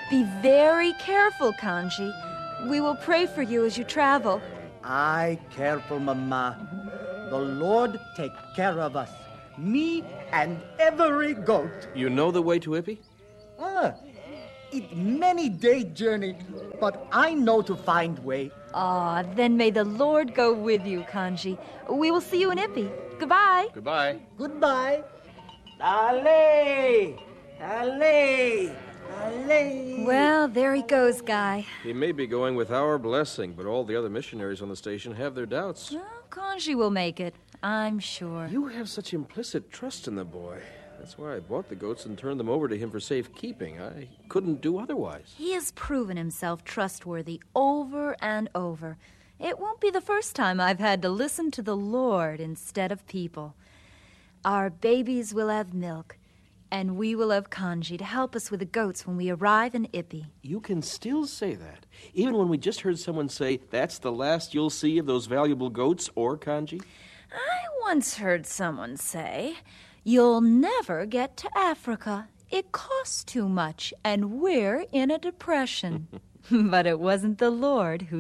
Be very careful, Kanji. We will pray for you as you travel. Aye, careful, Mama. The Lord take care of us, me and every goat. You know the way to Ippy? It many-day journey, but I know to find way. Then may the Lord go with you, Kanji. We will see you in Ippy. Goodbye. Goodbye. Goodbye. Allez! Allez! Allez! Well, there he goes, Guy. He may be going with our blessing, but all the other missionaries on the station have their doubts. Well, Kanji will make it, I'm sure. You have such implicit trust in the boy. That's why I bought the goats and turned them over to him for safekeeping. I couldn't do otherwise. He has proven himself trustworthy over and over. It won't be the first time I've had to listen to the Lord instead of people. Our babies will have milk, and we will have Kanji to help us with the goats when we arrive in Ippy. You can still say that, even when we just heard someone say that's the last you'll see of those valuable goats or Kanji? I once heard someone say, "You'll never get to Africa. It costs too much, and we're in a depression." But it wasn't the Lord who